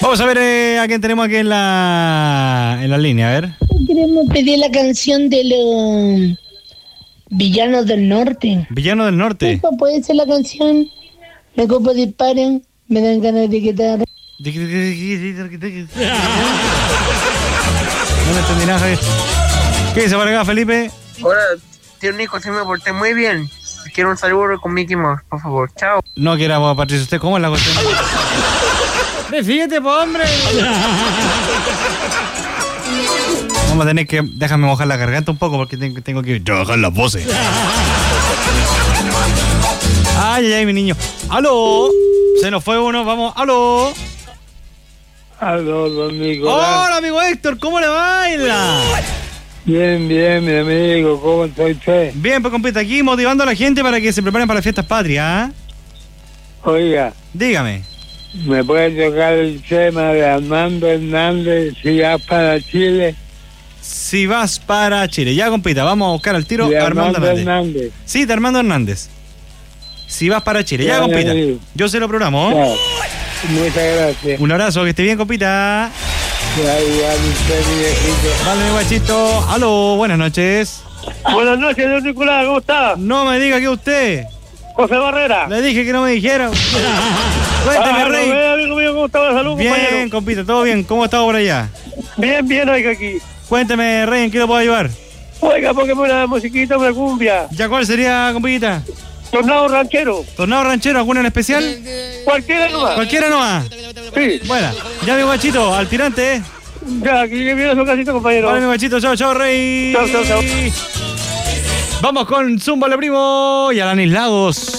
Vamos a ver a quién tenemos aquí en la línea, a ver. Queremos pedir la canción de los Villanos del Norte. Villanos del Norte. ¿Esto puede ser la canción? Me copo disparen, me dan ganas de quitar. No me entendí nada, Javier. ¿Qué dice para acá, Felipe? Hola, tío Nico, sí me porté muy bien. Quiero un saludo con Mickey Mouse, por favor. Chao. No queramos, Patricio. ¿Usted cómo es la cuestión? Fíjate, po, hombre. Vamos a tener que... Déjame mojar la garganta un poco porque tengo que trabajar las voces. Ay, ay, mi niño. ¡Aló! Se nos fue uno, vamos. ¡Aló! Aló, don Nicolás. Hola, amigo Héctor, ¿cómo le baila? Bien, mi amigo, ¿cómo está usted? Bien, pues compita, aquí motivando a la gente para que se preparen para las fiestas patrias, ¿eh? Oiga, Dígame. ¿me puede tocar el tema de Armando Hernández, si vas para Chile? Si vas para Chile. Ya, compita, vamos a buscar al tiro De Armando Hernández. Hernández. Sí, de Armando Hernández. Si vas para Chile. Ya, Ya, compita. amigo. Yo se lo programo. Ya. Muchas gracias. Un abrazo, que esté bien, compita. Ya, igual usted, mi viejito. Vale, mi guachito. Aló, buenas noches. Buenas noches, don Nicolás, ¿cómo está? No me diga que usted. José Barrera. Le dije que no me dijera. Cuénteme, Rey. Amigo mío, ¿cómo está? Salud, Bien, compañero. compita, todo bien. ¿Cómo está por allá? Bien, oiga, aquí. Cuénteme, Rey, ¿en qué lo puedo ayudar? Oiga, póngame una musiquita, una cumbia. ¿Ya cuál sería, compita? Tornado ranchero. ¿Tornado ranchero? ¿Alguna en especial? Cualquiera nomás. ¿Cualquiera nomás? Sí. Bueno, ya mi guachito, al tirante, ¿eh? Ya, aquí viene su casita, compañero. Vale, mi guachito, chao, chao, Rey. Chao. Vamos con Zumba, le primo, y Alanis Lagos.